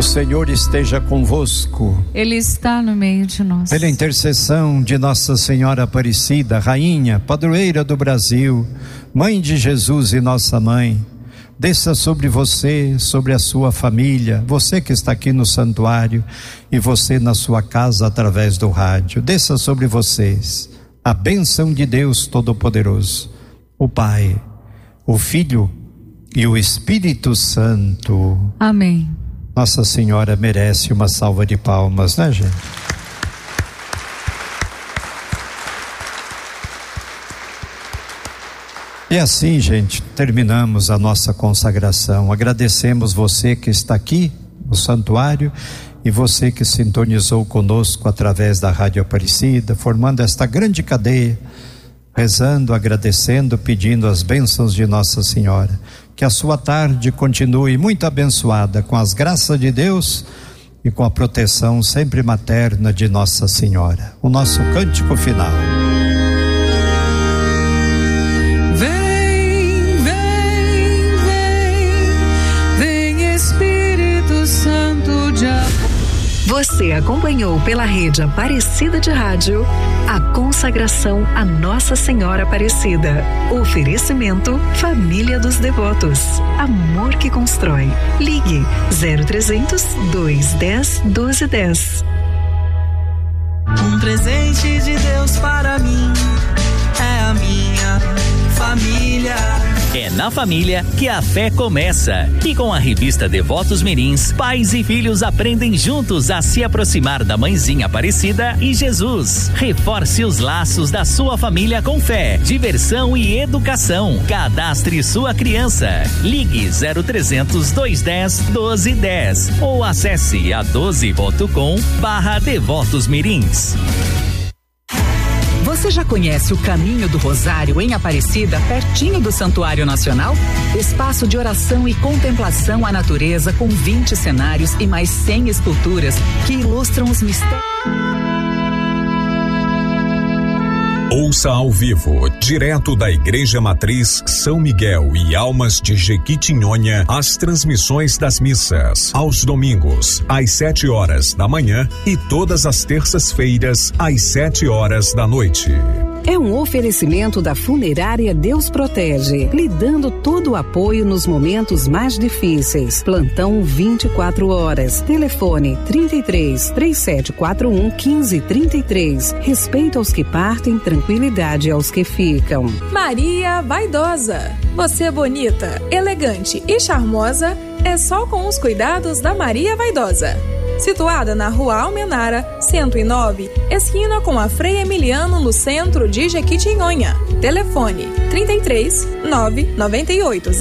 O Senhor esteja convosco. Ele está no meio de nós. Pela intercessão de Nossa Senhora Aparecida, Rainha, Padroeira do Brasil, Mãe de Jesus e Nossa Mãe, desça sobre você, sobre a sua família, você que está aqui no santuário e você na sua casa através do rádio, desça sobre vocês a bênção de Deus Todo-Poderoso, o Pai, o Filho e o Espírito Santo. Amém. Nossa Senhora merece uma salva de palmas, né, gente? E assim, gente, terminamos a nossa consagração. Agradecemos você que está aqui no santuário e você que sintonizou conosco através da Rádio Aparecida, formando esta grande cadeia, rezando, agradecendo, pedindo as bênçãos de Nossa Senhora. Que a sua tarde continue muito abençoada com as graças de Deus e com a proteção sempre materna de Nossa Senhora. O nosso cântico final. Vem, vem, vem, vem Espírito Santo de amor. Você acompanhou pela Rede Aparecida de Rádio a consagração a Nossa Senhora Aparecida. Oferecimento Família dos Devotos. Amor que constrói. Ligue 0300 210 1210. Um presente de Deus para mim é a minha família. É na família que a fé começa. E com a revista Devotos Mirins, pais e filhos aprendem juntos a se aproximar da Mãezinha Aparecida e Jesus. Reforce os laços da sua família com fé, diversão e educação. Cadastre sua criança. Ligue 0300 210 1210 ou acesse a12.com/Devotos Mirins. Você já conhece o Caminho do Rosário em Aparecida, pertinho do Santuário Nacional? Espaço de oração e contemplação à natureza com 20 cenários e mais 100 esculturas que ilustram os mistérios. Ouça ao vivo, direto da Igreja Matriz São Miguel e Almas de Jequitinhonha, as transmissões das missas, aos domingos, às 7 horas da manhã e todas as terças-feiras, às 7 horas da noite. É um oferecimento da Funerária Deus Protege, lhe dando todo o apoio nos momentos mais difíceis. Plantão 24 horas. Telefone 33 3741 1533. Respeito aos que partem, tranquilidade aos que ficam. Maria Vaidosa. Você bonita, elegante e charmosa é só com os cuidados da Maria Vaidosa. Situada na Rua Almenara, 109, esquina com a Frei Emiliano, no centro de Jequitinhonha. Telefone 33 99800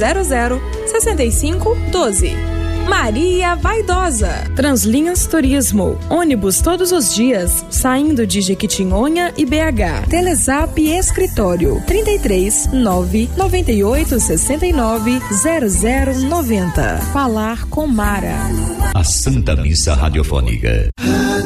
6512. Maria Vaidosa. Translinhas Turismo. Ônibus todos os dias, saindo de Jequitinhonha e BH. Telezap Escritório 33 998 69 0090. Falar com Mara. A Santa Missa Radiofônica.